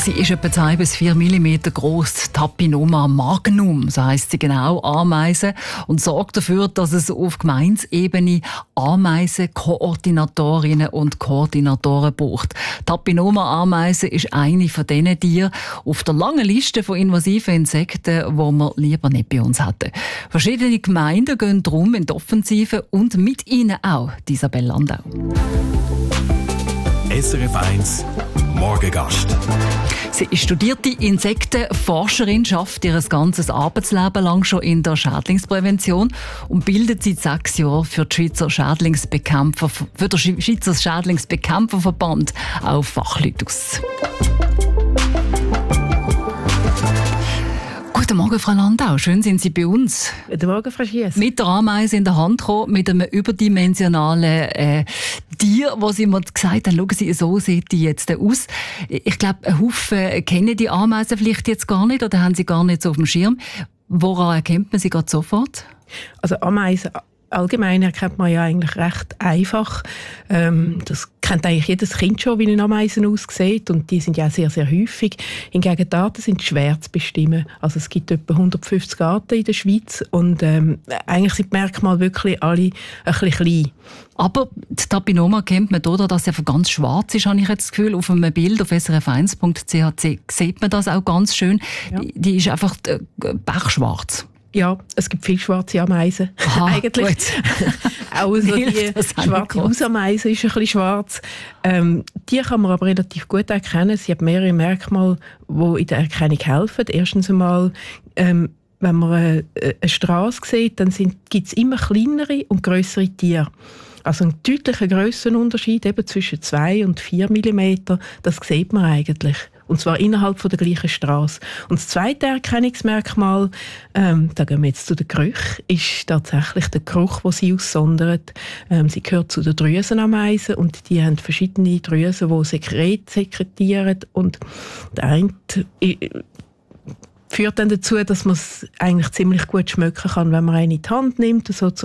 Sie ist etwa 2 bis 4 mm groß, Tapinoma magnum, so heisst sie genau, Ameise, und sorgt dafür, dass es auf Gemeindeebene Ameisenkoordinatorinnen und Koordinatoren braucht. Tapinoma-Ameise ist eine von diesen Tieren auf der langen Liste von invasiven Insekten, die wir lieber nicht bei uns hätten. Verschiedene Gemeinden gehen darum in die Offensive und mit ihnen auch Isabelle Landau. SRF 1 Morgengast. Sie ist studierte Insektenforscherin, schafft ihr ganzes Arbeitsleben lang schon in der Schädlingsprävention und bildet seit 6 Jahren für den Schweizer Schädlingsbekämpferverband auch Fachleute aus. Guten Morgen, Frau Landau. Schön sind Sie bei uns. Guten Morgen, Frau Schiess. Mit der Ameise in der Hand gekommen, mit einem überdimensionalen Tier, wo Sie mir gesagt haben, schauen Sie, so sieht die jetzt aus. Ich glaube, ein Haufen kennen die Ameisen vielleicht jetzt gar nicht oder haben sie gar nicht so auf dem Schirm. Woran erkennt man sie gerade sofort? Also Ameisen allgemein erkennt man ja eigentlich recht einfach. Das kennt eigentlich jedes Kind schon, wie eine Ameise aussieht, und die sind ja sehr, sehr häufig. Hingegen die Arten sind schwer zu bestimmen. Also es gibt etwa 150 Arten in der Schweiz und eigentlich sind die Merkmale wirklich alle ein bisschen klein. Aber die Tapinoma kennt man, oder, dass sie einfach ganz schwarz ist, habe ich jetzt das Gefühl. Auf einem Bild auf srf1.ch sieht man das auch ganz schön. Ja. Die ist einfach pechschwarz. Ja, es gibt viele schwarze Ameisen. Aha, eigentlich. Auch so die schwarze Hausameise ist ein bisschen schwarz. Die kann man aber relativ gut erkennen. Sie hat mehrere Merkmale, die in der Erkennung helfen. Erstens einmal, wenn man eine Straße sieht, dann gibt es immer kleinere und grössere Tiere. Also einen deutlichen Grössenunterschied eben zwischen 2 und 4 mm, das sieht man eigentlich. Und zwar innerhalb von der gleichen Straße. Und das zweite Erkennungsmerkmal, da gehen wir jetzt zu den Gerüchen, ist tatsächlich der Geruch, den sie aussondert. Sie gehört zu den Drüsenameisen und die haben verschiedene Drüsen, die Sekret sekretieren. Und der eine führt dann dazu, dass man es eigentlich ziemlich gut schmecken kann, wenn man eine in die Hand nimmt, so